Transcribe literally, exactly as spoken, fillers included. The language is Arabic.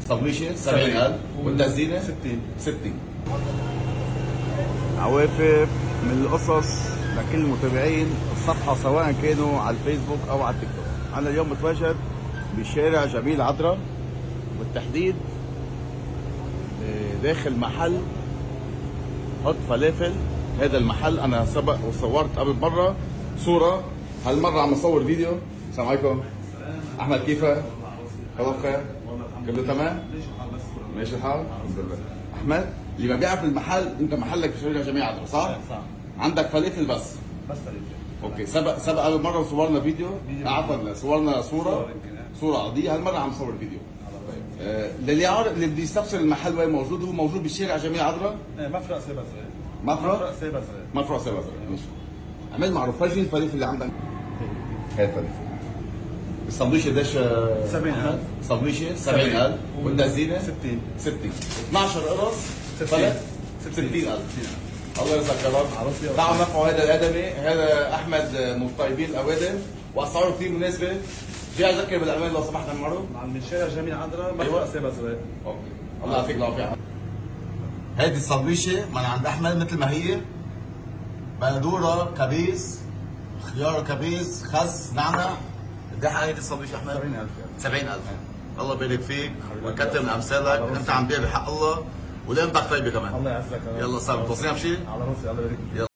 طبيشه سبعين ألف والتزيينه ستين ستين. عوافر من القصص لكل المتابعين الصفحة سواء كانوا على الفيسبوك أو على التيك توك. أنا اليوم متواجد بشارع جميل عطرة، بالتحديد داخل محل حط فلافل. هذا المحل أنا سبق وصورت قبل مرة صورة، هالمرة عم أصور فيديو. السلام عليكم أحمد، كيفك؟ خلاص خير؟ كله تمام؟ ماشي الحال؟ الحمد لله. أحمد اللي ما بيعرف المحل، أنت محلك بشارع جميل عطرة صح؟ صح. عندك فلافل بس؟ بس فلافل. اوكي. سبق سبق قبل مره وصورنا فيديو، عفوا صورنا صوره صوره عاديه، هالمره عم نصور فيديو. آه للي عارف اللي بده يستفسر المحل وين موجود، هو موجود بالشارع جميل عذراء، ايه مفرق سيبا زرق. مفرق سيبا زرق. مفرق سيبا زرق. ماشي. عمل معروف، فرجي الفلافل اللي عندك. هاي الفلافل. السندويشه قديش؟ سبعين ألف. سندويشه سبعين ألف والتزيينه ستين ستين. اثنعش قرص فلت ستين ألف. الله يرزقك يا رب. تعالوا نرفعوا هذا الادمي، هذا احمد من طيبين الاوادم واسعاره كثير مناسبه. في اذكر بالاعمال لو سمحت عمرو. من شارع جميل عذراء مفرق سيبا زرق. اوكي. الله يعطيك العافيه. هذه السندويشه من عند احمد مثل ما هي، بندوره كبيس، خيار كبيس، خس، نعنع. قد ايه هذه السندويشه احمد؟ سبعين ألف. سبعين ألف. الله يبارك فيك ويكتر من امثالك، انت عم تبيع بحق الله ولقيمتك طيبه كمان. الله يعزك. يلا صار توصينا بشيء؟ على راسي. الله يبارك فيك.